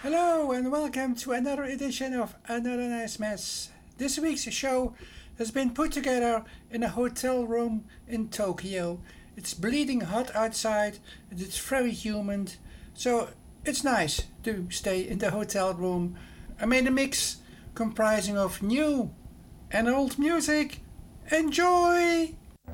Hello and welcome to another edition of Another Nice Mess. This week's show has been put together in a hotel room in Tokyo. It's bleeding hot outside and it's very humid, so it's nice to stay in the hotel room. I made a mix comprising of new and old music. Enjoy!